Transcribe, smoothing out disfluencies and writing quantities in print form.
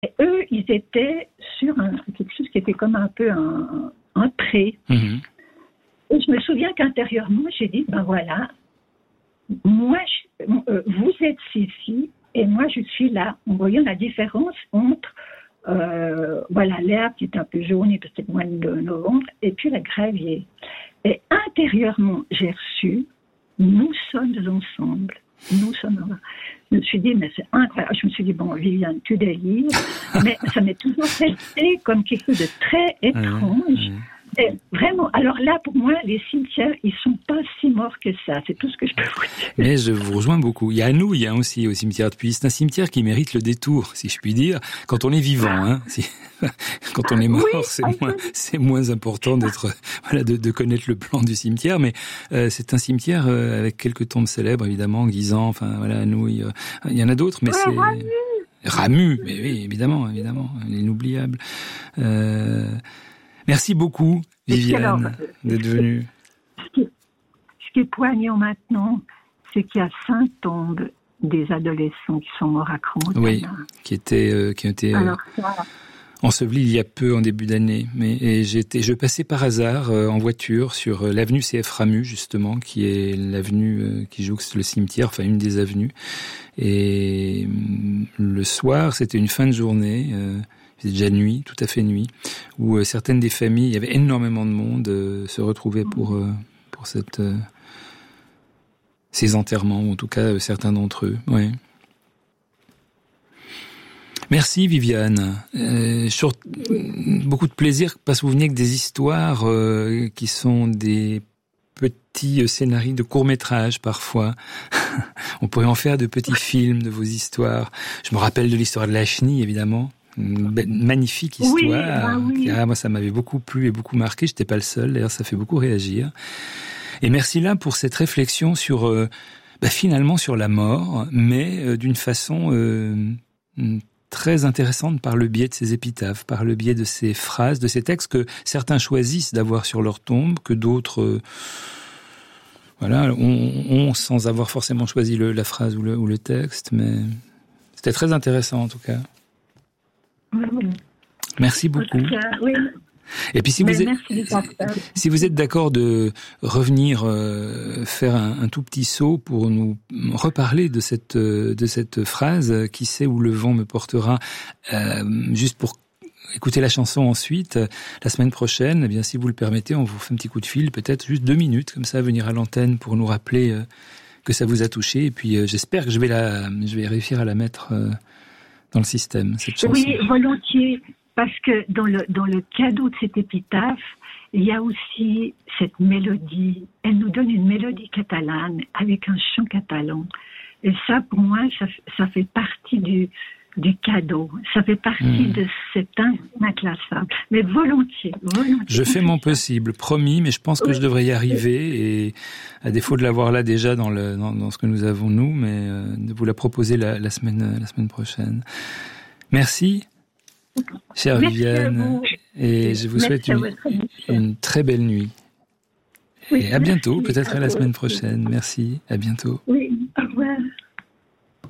Et eux, ils étaient sur quelque chose qui était comme un peu un pré. Mmh. Et je me souviens qu'intérieurement, j'ai dit, ben voilà, moi, vous êtes ici et moi, je suis là. En voyant la différence entre l'herbe qui est un peu jaune et peut-être mois de novembre, et puis le gravier. Et intérieurement, j'ai reçu, nous sommes ensemble. Nous sommes ensemble. Je me suis dit, mais c'est incroyable. Je me suis dit, bon, Viviane, tu délires. Mais ça m'est toujours resté comme quelque chose de très étrange. Et vraiment, alors là, pour moi, les cimetières, ils sont pas si morts que ça. C'est tout ce que je peux vous dire. Mais je vous rejoins beaucoup. Il y a Anouilh aussi au cimetière de Puy. C'est un cimetière qui mérite le détour, si je puis dire, quand on est vivant. Hein. Quand on est mort, c'est moins important de connaître le plan du cimetière. Mais c'est un cimetière avec quelques tombes célèbres, évidemment, Guisan, Anouilh. Il y en a d'autres, mais c'est Ramu. Mais oui, évidemment, l'inoubliable. Merci beaucoup, Viviane, d'être venue. Ce qui est poignant maintenant, c'est qu'il y a 5 tombes des adolescents qui sont morts à Crans-Montana. Oui, qui ont été ensevelis il y a peu, en début d'année. Et je passais par hasard en voiture sur l'avenue CF Ramu, justement, qui est l'avenue qui jouxte le cimetière, enfin une des avenues. Et le soir, c'était une fin de journée. C'était déjà nuit, tout à fait nuit, où certaines des familles, il y avait énormément de monde, se retrouvaient pour ces enterrements, ou en tout cas certains d'entre eux. Ouais. Merci Viviane. Beaucoup de plaisir parce que vous venez avec des histoires qui sont des petits scénarios de courts-métrages parfois. On pourrait en faire de petits films de vos histoires. Je me rappelle de l'histoire de la chenille, évidemment. Une magnifique histoire. Oui. Moi, ça m'avait beaucoup plu et beaucoup marqué. J'étais pas le seul. D'ailleurs, ça fait beaucoup réagir. Et merci là pour cette réflexion sur, finalement, sur la mort, mais d'une façon très intéressante par le biais de ces épitaphes, par le biais de ces phrases, de ces textes que certains choisissent d'avoir sur leur tombe, que d'autres, ont sans avoir forcément choisi la phrase ou le texte. Mais c'était très intéressant en tout cas. Merci beaucoup. Oui. Et puis si vous êtes d'accord de revenir faire un tout petit saut pour nous reparler de cette phrase, qui sait où le vent me portera, juste pour écouter la chanson ensuite, la semaine prochaine, eh bien si vous le permettez, on vous fait un petit coup de fil, peut-être juste 2 minutes, comme ça, venir à l'antenne pour nous rappeler que ça vous a touché. Et puis j'espère que je vais réussir à la mettre dans le système, cette chanson. Oui, volontiers, parce que dans le cadeau de cette épitaphe, il y a aussi cette mélodie. Elle nous donne une mélodie catalane avec un chant catalan. Et ça, pour moi, ça fait partie du cadeau. Ça fait partie de cet inclassable. Mais volontiers. Je fais mon possible, promis, mais je pense que je devrais y arriver. Et à défaut de l'avoir là déjà dans ce que nous avons nous, mais de vous la proposer la semaine prochaine. Merci, chère Viviane. Et je vous souhaite une très belle nuit. Et à bientôt, peut-être à la semaine prochaine. Merci, à bientôt. Oui.